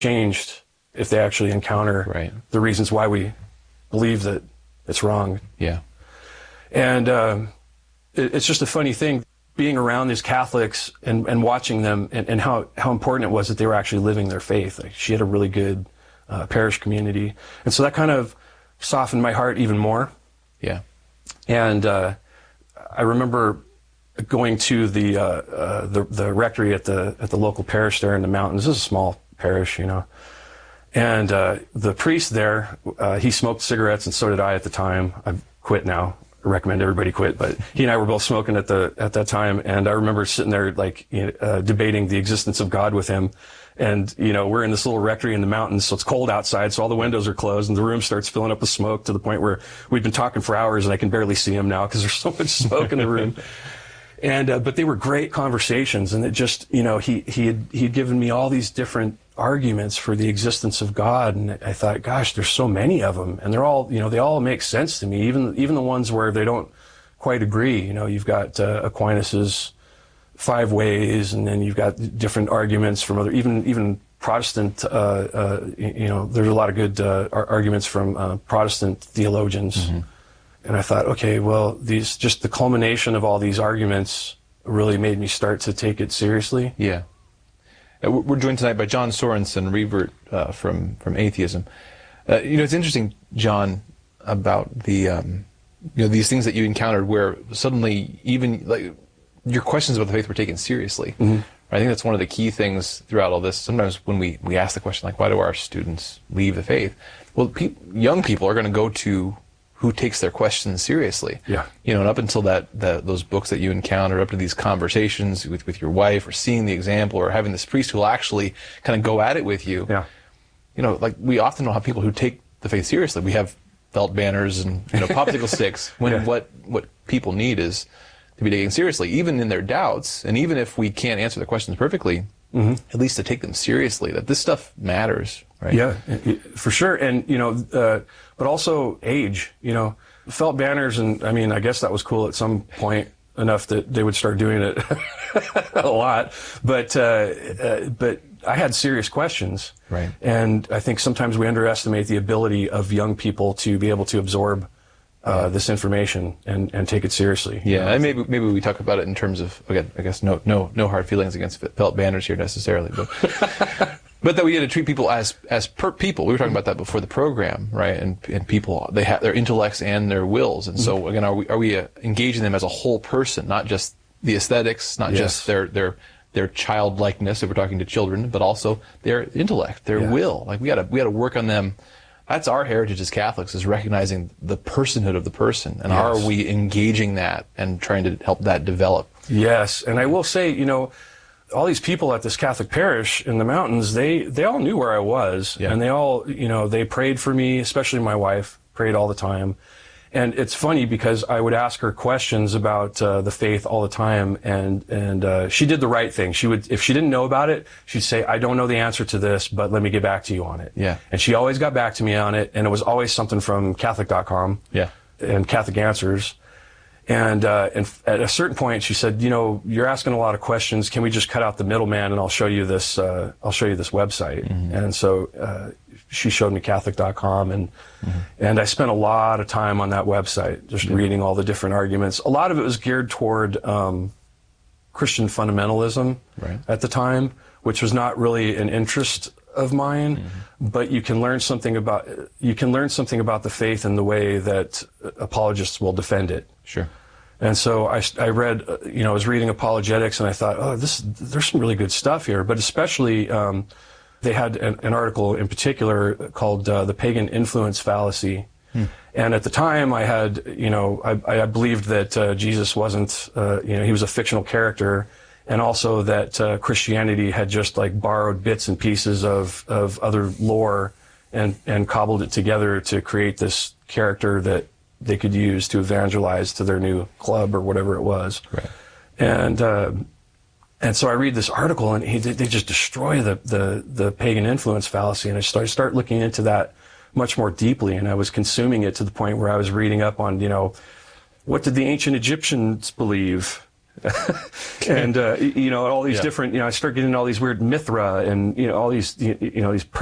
changed if they actually encounter the reasons why we believe that it's wrong. Yeah. And it's just a funny thing, being around these Catholics and watching them and how important it was that they were actually living their faith. Like, she had a really good parish community. And so that kind of softened my heart even more. Yeah. And I remember going to the rectory at the local parish there in the mountains. This is a small parish, you know. And the priest there, he smoked cigarettes, and so did I at the time. I've quit now. I recommend everybody quit, but he and I were both smoking at that time. And I remember sitting there, like, debating the existence of God with him. And, you know, we're in this little rectory in the mountains, so it's cold outside, so all the windows are closed, and the room starts filling up with smoke to the point where we've been talking for hours, and I can barely see him now because there's so much smoke in the room. And but they were great conversations, and it just, you know, he'd given me all these different arguments for the existence of God, and I thought, gosh, there's so many of them, and they're all, you know, they all make sense to me, even the ones where they don't quite agree. You know, you've got Aquinas's 5 ways, and then you've got different arguments from other, even Protestant. You know, there's a lot of good arguments from Protestant theologians. Mm-hmm. And I thought, okay, well, just the culmination of all these arguments really made me start to take it seriously. Yeah. We're joined tonight by John Sorensen, revert from atheism. You know, it's interesting, John, about the you know, these things that you encountered where suddenly even like your questions about the faith were taken seriously. Mm-hmm. I think that's one of the key things throughout all this. Sometimes when we ask the question, like, why do our students leave the faith? Well, young people are going to go to who takes their questions seriously. Yeah. You know, and up until those books that you encounter, up to these conversations with your wife, or seeing the example, or having this priest who will actually kind of go at it with you. Yeah. You know, like, we often don't have people who take the faith seriously. We have felt banners and, you know, popsicle sticks, when what people need is to be taken seriously, even in their doubts, and even if we can't answer the questions perfectly, mm-hmm. at least to take them seriously, that this stuff matters, right? Yeah, for sure. And, you know, but also age, you know, felt banners, and I mean, I guess that was cool at some point, enough that they would start doing it a lot. But I had serious questions. Right. And I think sometimes we underestimate the ability of young people to be able to absorb this information and take it seriously. Yeah, and maybe we talk about it in terms of, again, I guess no hard feelings against felt banners here necessarily, but that we had to treat people as people. We were talking about that before the program, right? And people, they have their intellects and their wills, and so again, are we engaging them as a whole person, not just the aesthetics, not just their childlikeness if we're talking to children, but also their intellect, their will. Like, we got to work on them. That's our heritage as Catholics, is recognizing the personhood of the person, and are we engaging that and trying to help that develop? Yes, and I will say, you know, all these people at this Catholic parish in the mountains, they all knew where I was, and they all, you know, they prayed for me, especially my wife, prayed all the time. And it's funny because I would ask her questions about the faith all the time, and she did the right thing. She would, if she didn't know about it, she'd say, "I don't know the answer to this, but let me get back to you on it." Yeah. And she always got back to me on it, and it was always something from Catholic.com. Yeah. And Catholic Answers. And at a certain point, she said, "You know, you're asking a lot of questions. Can we just cut out the middleman, and I'll show you this website?" Mm-hmm. And so she showed me Catholic.com, and I spent a lot of time on that website, just reading all the different arguments. A lot of it was geared toward Christian fundamentalism at the time, which was not really an interest of mine, but you can learn something about the faith in the way that apologists will defend it. Sure. And so I read, you know, I was reading apologetics, and I thought, oh, there's some really good stuff here. But especially, they had an article in particular called "The Pagan Influence Fallacy." And at the time, I had, you know, I believed that Jesus wasn't, you know, he was a fictional character, and also that Christianity had just like borrowed bits and pieces of other lore and cobbled it together to create this character that they could use to evangelize to their new club or whatever it was. Right. And so I read this article, and they just destroy the pagan influence fallacy, and I start looking into that much more deeply, and I was consuming it to the point where I was reading up on, you know, what did the ancient Egyptians believe? and all these different. I start getting all these weird Mithra and all these these